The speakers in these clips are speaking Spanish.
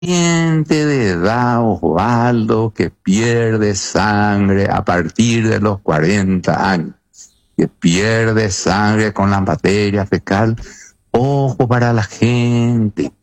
paciente de edad, Osvaldo, que pierde sangre a partir de los 40 años, que pierde sangre con la materia fecal, ojo para la gente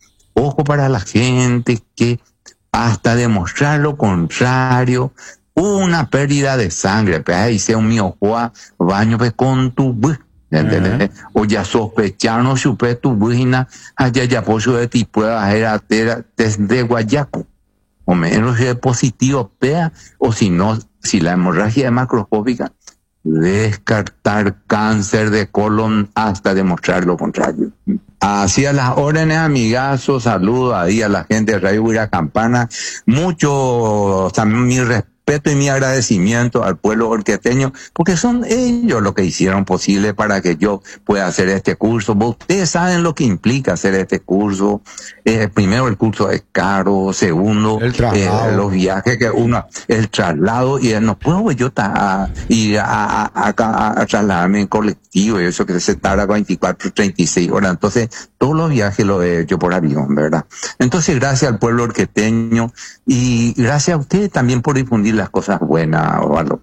que hasta demostrar lo contrario, una pérdida de sangre, pues ahí sea un miojoa, baño pues con tu ¿entendés? O ya sospecharon supe tu bujina, allá ya pozo de ti pruebas era desde Guayaco, o menos es positivo, pea, o si no, si la hemorragia es macroscópica, descartar cáncer de colon hasta demostrar lo contrario. Hacia las órdenes, amigazos, saludos ahí a la gente de Radio Huiracampana, mucho también mi respeto y mi agradecimiento al pueblo orqueteño, porque son ellos los que hicieron posible para que yo pueda hacer este curso. Ustedes saben lo que implica hacer este curso. Primero, el curso es caro. Segundo, los viajes que uno, el traslado, y no puedo yo ir a trasladarme en colectivo, y eso que se tarda 24, 36 horas. Entonces, todos los viajes los he hecho por avión, ¿verdad? Entonces, gracias al pueblo orqueteño y gracias a ustedes también por difundir las cosas buenas, Osvaldo.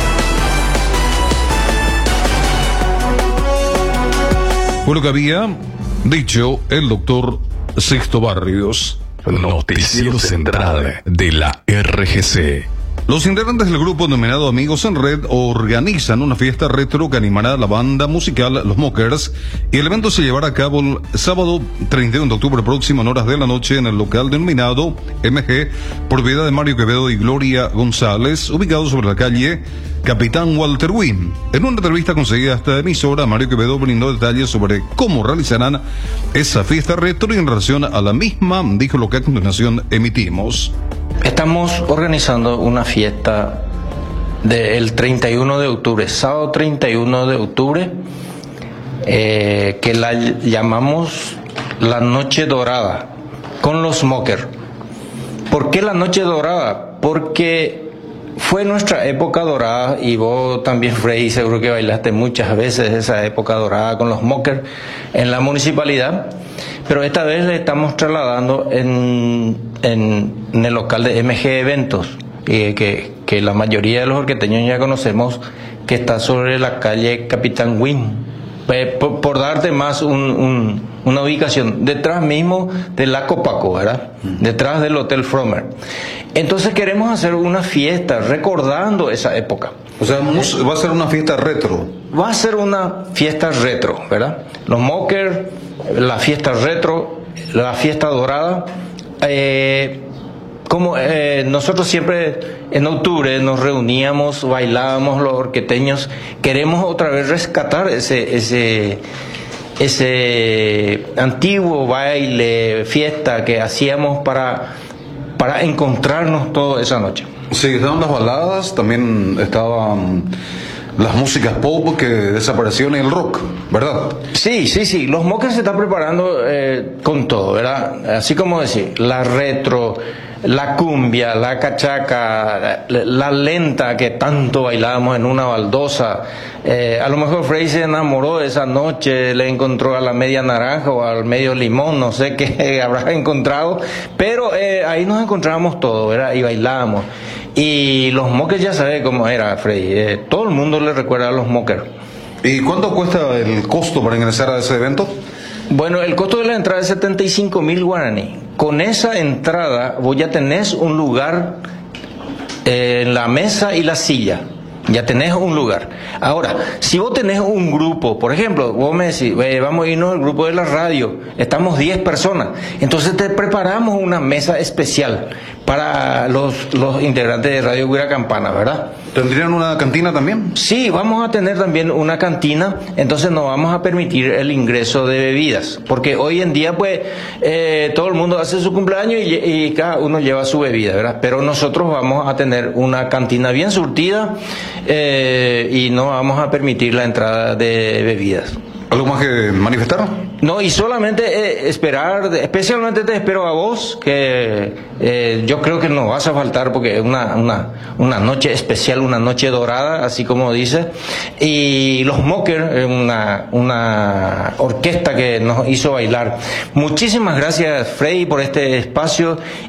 Fue lo que había dicho el doctor Sixto Barrios. Noticiero Central de la RGC. Los integrantes del grupo denominado Amigos en Red organizan una fiesta retro que animará a la banda musical Los Mockers, y el evento se llevará a cabo el sábado 31 de octubre próximo en horas de la noche en el local denominado MG, propiedad de Mario Quevedo y Gloria González, ubicado sobre la calle Capitán Walter Wynn. En una entrevista conseguida a esta emisora, Mario Quevedo brindó detalles sobre cómo realizarán esa fiesta retro, y en relación a la misma dijo lo que a continuación emitimos. Estamos organizando una fiesta del 31 de octubre, sábado 31 de octubre, que la llamamos la Noche Dorada, con los Mockers. ¿Por qué la Noche Dorada? Porque fue nuestra época dorada, y vos también, Frei, seguro que bailaste muchas veces esa época dorada con los Mockers en la municipalidad. Pero esta vez le estamos trasladando en el local de MG Eventos, que la mayoría de los orqueteños ya conocemos, que está sobre la calle Capitán Wynn. Por darte más una ubicación, detrás mismo de la Copaco, ¿verdad? Detrás del Hotel Fromer. Entonces queremos hacer una fiesta recordando esa época. O sea, va a ser una fiesta retro. Va a ser una fiesta retro, ¿verdad? Los Mockers, la fiesta retro, la fiesta dorada. Nosotros siempre en octubre nos reuníamos, bailábamos los orqueteños, queremos otra vez rescatar ese antiguo baile, fiesta que hacíamos para encontrarnos toda esa noche. Sí, estaban las baladas, también estaban las músicas pop que desaparecieron en el rock, ¿verdad? Sí, los Mockers se están preparando con todo, ¿verdad? Así como decir, la retro, la cumbia, la cachaca, la lenta que tanto bailábamos en una baldosa. A lo mejor Frei se enamoró esa noche, le encontró a la media naranja o al medio limón, no sé qué habrá encontrado, pero ahí nos encontrábamos todos, ¿verdad? Y bailábamos. Y los Mockers ya sabe cómo era, Frei. Todo el mundo le recuerda a los Mockers. ¿Y cuánto cuesta el costo para ingresar a ese evento? Bueno, el costo de la entrada es 75,000 guaraní. Con esa entrada vos ya tenés un lugar en la mesa y la silla. Ya tenés un lugar. Ahora, si vos tenés un grupo, por ejemplo, vos me decís, vamos a irnos al grupo de la radio, estamos 10 personas, entonces te preparamos una mesa especial para los integrantes de Radio Huiracampana, ¿verdad? ¿Tendrían una cantina también? Sí, vamos a tener también una cantina, entonces no vamos a permitir el ingreso de bebidas, porque hoy en día pues todo el mundo hace su cumpleaños y cada uno lleva su bebida, ¿verdad? Pero nosotros vamos a tener una cantina bien surtida y no vamos a permitir la entrada de bebidas. ¿Algo más que manifestar? No, y solamente esperar, especialmente te espero a vos, que yo creo que nos vas a faltar porque es una noche especial, una noche dorada, así como dice. Y los Mockers, una orquesta que nos hizo bailar. Muchísimas gracias, Freddy, por este espacio